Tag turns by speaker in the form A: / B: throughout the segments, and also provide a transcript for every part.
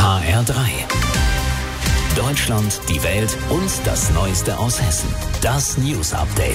A: HR3. Deutschland, die Welt und das Neueste aus Hessen. Das News Update.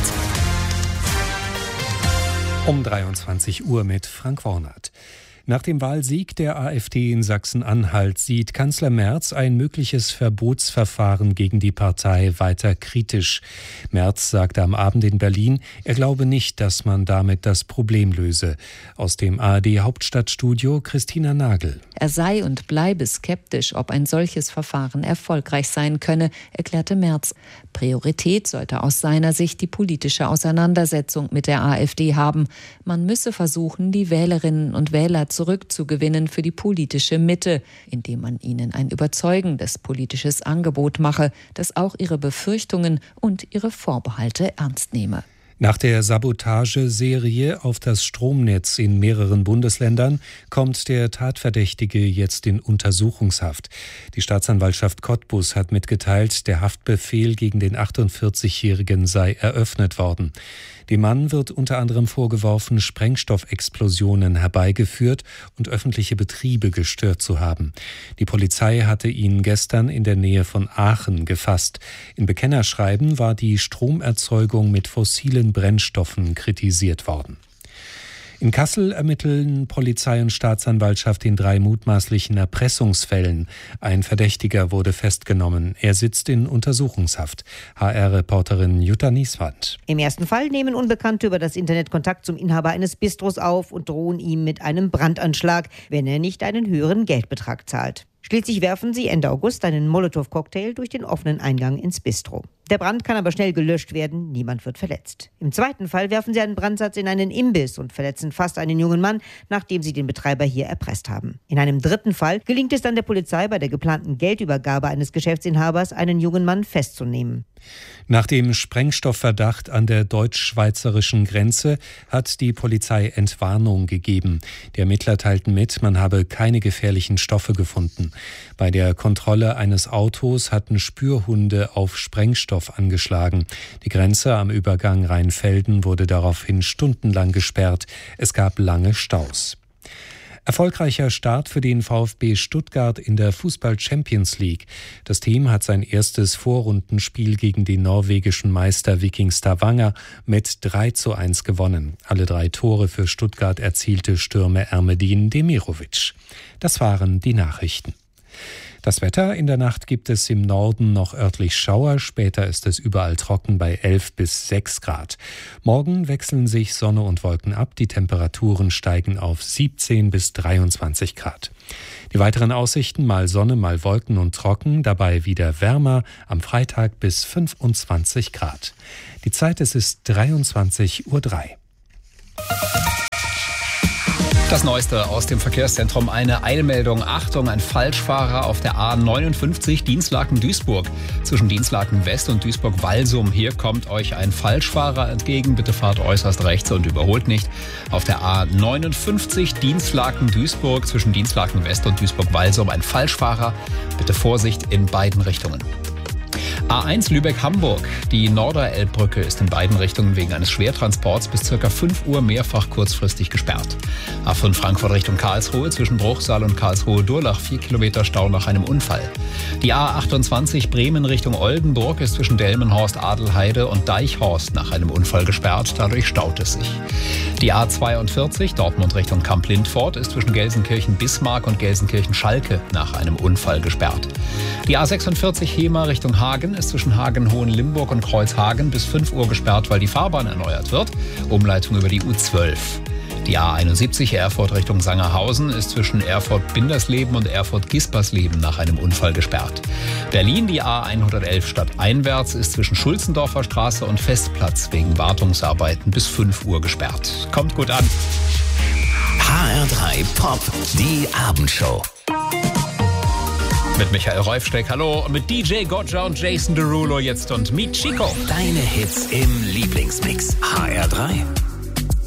B: Um 23 Uhr mit Frank Wornert. Nach dem Wahlsieg der AfD in Sachsen-Anhalt sieht Kanzler Merz ein mögliches Verbotsverfahren gegen die Partei weiter kritisch. Merz sagte am Abend in Berlin, er glaube nicht, dass man damit das Problem löse. Aus dem ARD-Hauptstadtstudio Christina Nagel.
C: Er sei und bleibe skeptisch, ob ein solches Verfahren erfolgreich sein könne, erklärte Merz. Priorität sollte aus seiner Sicht die politische Auseinandersetzung mit der AfD haben. Man müsse versuchen, die Wählerinnen und Wähler zurückzugewinnen für die politische Mitte, indem man ihnen ein überzeugendes politisches Angebot mache, das auch ihre Befürchtungen und ihre Vorbehalte ernst nehme.
B: Nach der Sabotageserie auf das Stromnetz in mehreren Bundesländern kommt der Tatverdächtige jetzt in Untersuchungshaft. Die Staatsanwaltschaft Cottbus hat mitgeteilt, der Haftbefehl gegen den 48-Jährigen sei eröffnet worden. Dem Mann wird unter anderem vorgeworfen, Sprengstoffexplosionen herbeigeführt und öffentliche Betriebe gestört zu haben. Die Polizei hatte ihn gestern in der Nähe von Aachen gefasst. In Bekennerschreiben war die Stromerzeugung mit fossilen Brennstoffen kritisiert worden. In Kassel ermitteln Polizei und Staatsanwaltschaft in 3 mutmaßlichen Erpressungsfällen. Ein Verdächtiger wurde festgenommen. Er sitzt in Untersuchungshaft. HR-Reporterin Jutta Nieswand.
D: Im ersten Fall nehmen Unbekannte über das Internet Kontakt zum Inhaber eines Bistros auf und drohen ihm mit einem Brandanschlag, wenn er nicht einen höheren Geldbetrag zahlt. Schließlich werfen sie Ende August einen Molotow-Cocktail durch den offenen Eingang ins Bistro. Der Brand kann aber schnell gelöscht werden, niemand wird verletzt. Im zweiten Fall werfen sie einen Brandsatz in einen Imbiss und verletzen fast einen jungen Mann, nachdem sie den Betreiber hier erpresst haben. In einem dritten Fall gelingt es dann der Polizei, bei der geplanten Geldübergabe eines Geschäftsinhabers einen jungen Mann festzunehmen.
B: Nach dem Sprengstoffverdacht an der deutsch-schweizerischen Grenze hat die Polizei Entwarnung gegeben. Die Ermittler teilten mit, man habe keine gefährlichen Stoffe gefunden. Bei der Kontrolle eines Autos hatten Spürhunde auf Sprengstoff angeschlagen. Die Grenze am Übergang Rheinfelden wurde daraufhin stundenlang gesperrt. Es gab lange Staus. Erfolgreicher Start für den VfB Stuttgart in der Fußball-Champions League. Das Team hat sein erstes Vorrundenspiel gegen den norwegischen Meister Viking Stavanger mit 3:1 gewonnen. Alle 3 Tore für Stuttgart erzielte Stürmer Ermedin Demirovic. Das waren die Nachrichten. Das Wetter: In der Nacht gibt es im Norden noch örtlich Schauer, später ist es überall trocken bei 11 bis 6 Grad. Morgen wechseln sich Sonne und Wolken ab, die Temperaturen steigen auf 17 bis 23 Grad. Die weiteren Aussichten: mal Sonne, mal Wolken und trocken, dabei wieder wärmer, am Freitag bis 25 Grad. Die Zeit, es ist 23:03 Uhr.
E: Das Neueste aus dem Verkehrszentrum, eine Eilmeldung. Achtung, ein Falschfahrer auf der A59 Dinslaken-Duisburg. Zwischen Dinslaken West und Duisburg-Walsum. Hier kommt euch ein Falschfahrer entgegen. Bitte fahrt äußerst rechts und überholt nicht. Auf der A59 Dinslaken-Duisburg zwischen Dinslaken West und Duisburg-Walsum ein Falschfahrer. Bitte Vorsicht in beiden Richtungen. A1 Lübeck-Hamburg. Die Norderelbbrücke ist in beiden Richtungen wegen eines Schwertransports bis ca. 5 Uhr mehrfach kurzfristig gesperrt. A5 Frankfurt Richtung Karlsruhe zwischen Bruchsal und Karlsruhe-Durlach 4 Kilometer Stau nach einem Unfall. Die A28 Bremen Richtung Oldenburg ist zwischen Delmenhorst, Adelheide und Deichhorst nach einem Unfall gesperrt. Dadurch staut es sich. Die A42 Dortmund Richtung Kamp-Lindfort ist zwischen Gelsenkirchen-Bismarck und Gelsenkirchen-Schalke nach einem Unfall gesperrt. Die A46 Hemer Richtung Hagen ist zwischen Hagen-Hohenlimburg und Kreuzhagen bis 5 Uhr gesperrt, weil die Fahrbahn erneuert wird. Umleitung über die U12. Die A71 Erfurt Richtung Sangerhausen ist zwischen Erfurt-Bindersleben und Erfurt-Gispersleben nach einem Unfall gesperrt. Berlin, die A111 stadteinwärts, ist zwischen Schulzendorfer Straße und Festplatz wegen Wartungsarbeiten bis 5 Uhr gesperrt. Kommt gut an.
A: HR3 Pop, die Abendshow.
E: Mit Michael Reufsteck, hallo, und mit DJ Gotcha und Jason Derulo jetzt und Meet Chico.
A: Deine Hits im Lieblingsmix. HR3.